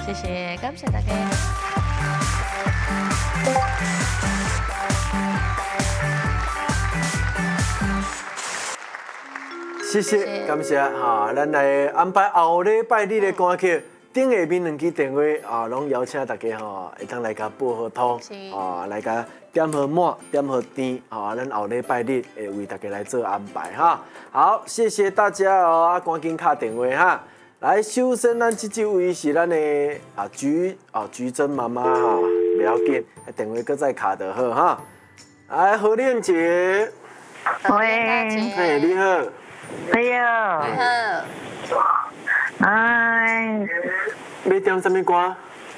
谢谢，感谢大家。 谢谢，感谢哈，咱来安排后礼拜日的歌曲。顶下面2支电话啊，拢邀请大家吼，会当来甲报好通啊，来甲点好满、点好甜啊，咱后礼拜日会为大家来做安排哈。好，谢谢大家哦，啊，赶紧敲电话哈。来，首先咱这位是咱的菊珍妈妈哈，不要紧，电话搁再敲就好哈。来，何练姐， 喂， 嘿，你好， 哎呦， 你好。 哎， 要点什么歌？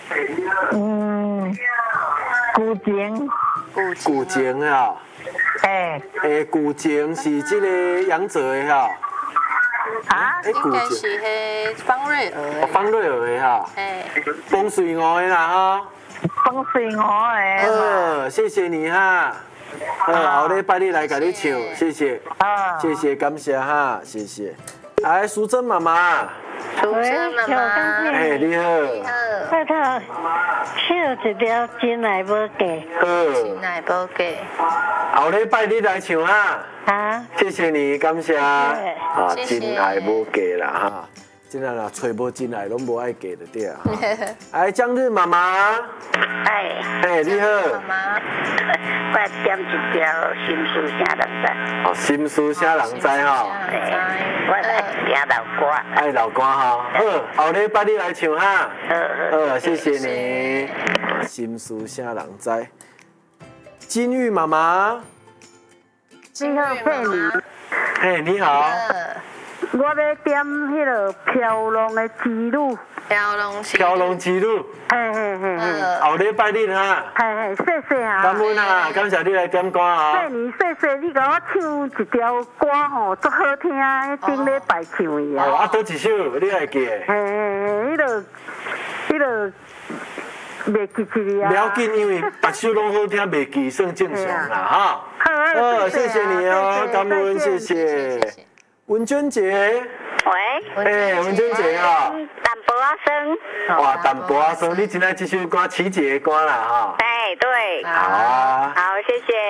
古井， 古井啊，古井是这个杨泽的哈。 啊， 应该是迄方瑞娥的。 方瑞娥的哈。风水我的啦哈。 风水我的。 谢谢你哈。后礼拜日来给你唱，谢谢。谢谢，感谢哈，谢谢。来，淑珍妈妈。 淑珍妈妈。 你好。 拜托，唱一条《真爱无价》。 真爱无价。 后礼拜日来唱哈。 啊， 谢谢你，感谢。啊， 谢谢真爱无价啦哈。真爱啦，找无真爱，拢无爱价就对啊。哎，江日妈妈。你好。 妈妈。 我点一条《心事啥人知》。 哦，心事啥人知哈？ 我来听老歌。 爱老歌哈。好，后礼拜日来唱哈。谢谢你。心事啥人知？金玉妈妈。 你好，佩妮。 你好。 我要点迄个飘浪的之路。 飘浪之路。后礼拜日哈。 谢谢啊。 感恩啊，感谢你来点歌啊。 佩妮，谢谢你甲我唱一条歌吼，足好听，顶礼拜唱伊啊。 倒一首你会记的？ 迄个。袂记一个啊！ 不要紧，因为别首拢好听，袂记算正常啦哈。好，谢谢你哦，感恩，谢谢。文娟姐， 喂， 文娟姐啊， 淡薄仔酸。 哇，淡薄仔酸，你今仔这首歌齐姐的歌啦哈。 对。 好啊。 好，谢谢。